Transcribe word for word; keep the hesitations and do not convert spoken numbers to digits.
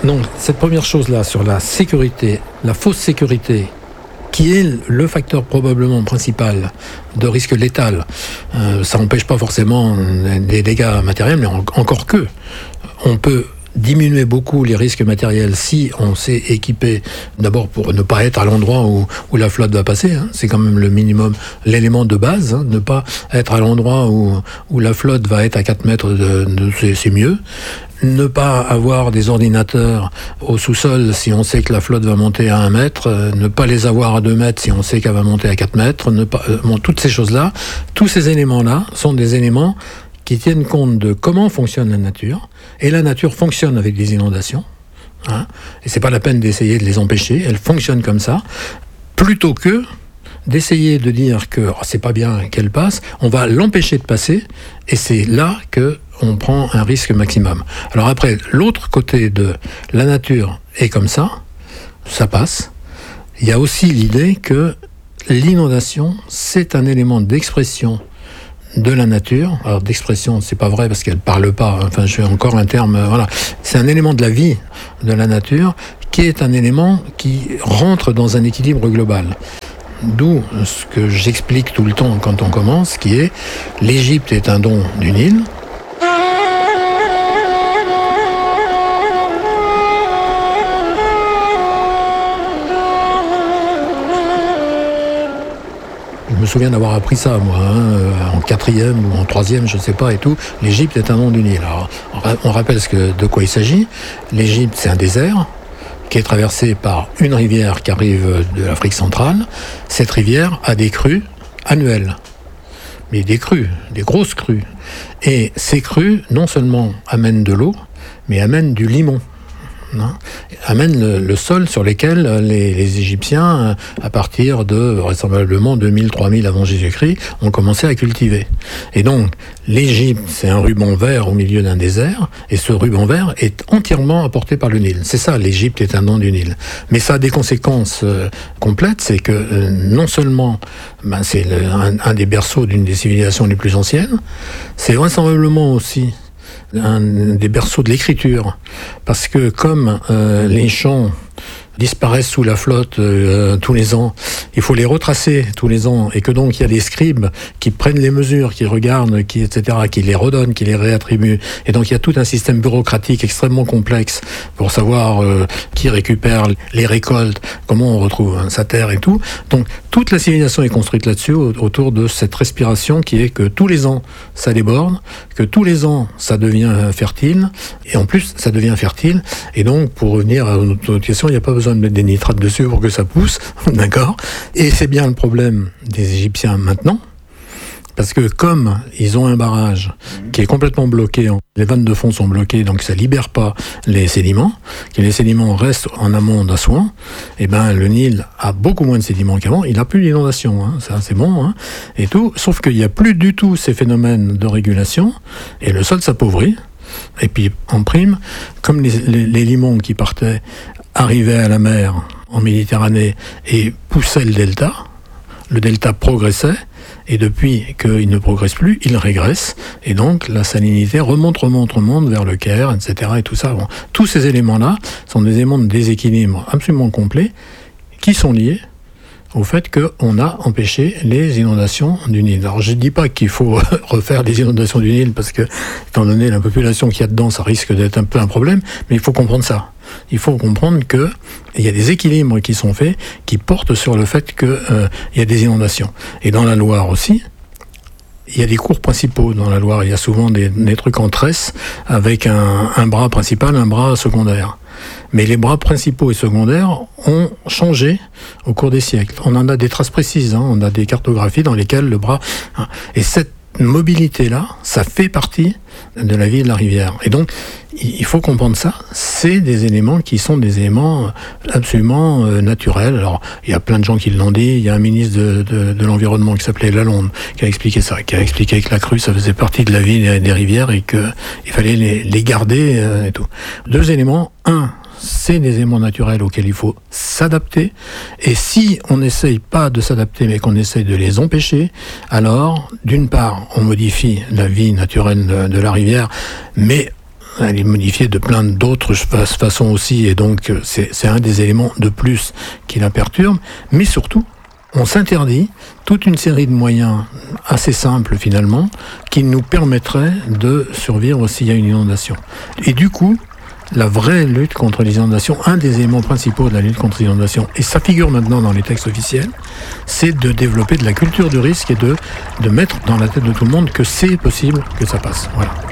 Donc, cette première chose-là, sur la sécurité, la fausse sécurité, qui est le facteur probablement principal de risque létal, euh, ça n'empêche pas forcément des dégâts matériels, mais en, encore que, on peut diminuer beaucoup les risques matériels si on s'est équipé, d'abord pour ne pas être à l'endroit où, où la flotte va passer, hein, c'est quand même le minimum, l'élément de base, hein, ne pas être à l'endroit où, où la flotte va être à quatre mètres, de, de, c'est, c'est mieux. Ne pas avoir des ordinateurs au sous-sol si on sait que la flotte va monter à un mètre, euh, ne pas les avoir à deux mètres si on sait qu'elle va monter à quatre mètres, ne pas, euh, bon, toutes ces choses-là, tous ces éléments-là sont des éléments qui tiennent compte de comment fonctionne la nature, et la nature fonctionne avec des inondations, hein, et c'est pas la peine d'essayer de les empêcher, elles fonctionnent comme ça, plutôt que d'essayer de dire que oh, c'est pas bien qu'elle passe, on va l'empêcher de passer, et c'est là que on prend un risque maximum. Alors après, l'autre côté de la nature est comme ça, ça passe. Il y a aussi l'idée que l'inondation, c'est un élément d'expression de la nature. Alors d'expression, c'est pas vrai parce qu'elle parle pas, enfin j'ai encore un terme, euh, voilà. C'est un élément de la vie de la nature qui est un élément qui rentre dans un équilibre global. D'où ce que j'explique tout le temps quand on commence, qui est l'Égypte est un don du Nil. Je me souviens d'avoir appris ça, moi, hein, en quatrième ou en troisième, je ne sais pas, et tout. L'Égypte est un nom du Nil. Alors, on rappelle ce que, de quoi il s'agit. L'Égypte, c'est un désert qui est traversé par une rivière qui arrive de l'Afrique centrale. Cette rivière a des crues annuelles, mais des crues, des grosses crues. Et ces crues, non seulement amènent de l'eau, mais amènent du limon. Hein, amène le, le sol sur lequel les, les Égyptiens, à partir de vraisemblablement deux mille, trois mille avant Jésus-Christ, ont commencé à cultiver. Et donc, l'Égypte, c'est un ruban vert au milieu d'un désert, et ce ruban vert est entièrement apporté par le Nil. C'est ça, l'Égypte est un don du Nil. Mais ça a des conséquences euh, complètes, c'est que euh, non seulement ben, c'est le, un, un des berceaux d'une des civilisations les plus anciennes, c'est vraisemblablement aussi un des berceaux de l'écriture, parce que comme euh, les champs disparaissent sous la flotte euh, tous les ans, il faut les retracer tous les ans, et que donc il y a des scribes qui prennent les mesures, qui regardent, qui, et cetera, qui les redonnent, qui les réattribuent, et donc il y a tout un système bureaucratique extrêmement complexe pour savoir euh, qui récupère les récoltes, comment on retrouve hein, sa terre et tout. Donc toute la civilisation est construite là-dessus, autour de cette respiration qui est que tous les ans ça déborde, que tous les ans ça devient fertile, et en plus ça devient fertile, et donc pour revenir à notre question, il n'y a pas besoin de mettre des nitrates dessus pour que ça pousse, d'accord ? Et c'est bien le problème des Égyptiens maintenant, parce que comme ils ont un barrage qui est complètement bloqué, les vannes de fond sont bloquées, donc ça libère pas les sédiments, que les sédiments restent en amont d'Assouan, et ben le Nil a beaucoup moins de sédiments qu'avant, il n'a plus d'inondation, hein, ça c'est bon, hein, et tout, sauf qu'il n'y a plus du tout ces phénomènes de régulation, et le sol s'appauvrit. Et puis, en prime, comme les, les, les limons qui partaient arrivaient à la mer en Méditerranée et poussaient le delta, le delta progressait, et depuis qu'il ne progresse plus, il régresse, et donc la salinité remonte, remonte, remonte vers le Caire, et cetera. Et tout ça. Bon, tous ces éléments-là sont des éléments de déséquilibre absolument complets qui sont liés au fait qu'on a empêché les inondations du Nil. Alors je ne dis pas qu'il faut refaire les inondations du Nil, parce que, étant donné la population qu'il y a dedans, ça risque d'être un peu un problème, mais il faut comprendre ça. Il faut comprendre qu'il y a des équilibres qui sont faits, qui portent sur le fait qu'il euh, y a des inondations. Et dans la Loire aussi, il y a des cours principaux dans la Loire. Il y a souvent des, des trucs en tresse, avec un, un bras principal, un bras secondaire. Mais les bras principaux et secondaires ont changé au cours des siècles. On en a des traces précises, hein, on a des cartographies dans lesquelles le bras... Hein, et cette mobilité-là, ça fait partie de la vie et de la rivière. Et donc, il faut comprendre ça. C'est des éléments qui sont des éléments absolument euh, naturels. Alors, il y a plein de gens qui l'ont dit. Il y a un ministre de, de, de l'Environnement qui s'appelait Lalonde, qui a expliqué ça, qui a expliqué que la crue, ça faisait partie de la vie des, des rivières et qu'il fallait les, les garder euh, et tout. Deux éléments. Un, c'est des éléments naturels auxquels il faut s'adapter. Et si on n'essaye pas de s'adapter, mais qu'on essaye de les empêcher, alors, d'une part, on modifie la vie naturelle de, de la rivière, mais elle est modifiée de plein d'autres façons aussi, et donc c'est, c'est un des éléments de plus qui la perturbe. Mais surtout, on s'interdit toute une série de moyens assez simples finalement, qui nous permettraient de survivre s'il y a une inondation. Et du coup, la vraie lutte contre les inondations, un des éléments principaux de la lutte contre les inondations, et ça figure maintenant dans les textes officiels, c'est de développer de la culture du risque et de, de mettre dans la tête de tout le monde que c'est possible que ça passe. Voilà.